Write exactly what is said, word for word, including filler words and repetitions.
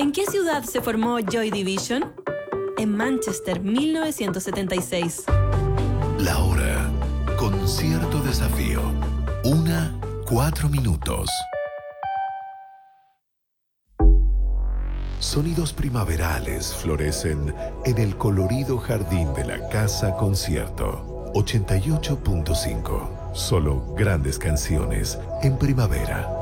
¿En qué ciudad se formó Joy Division? En Manchester, mil novecientos setenta y seis. La hora. Concierto Desafío. Una, cuatro minutos. Sonidos primaverales florecen en el colorido jardín de la Casa Concierto. ochenta y ocho punto cinco. Solo grandes canciones en primavera.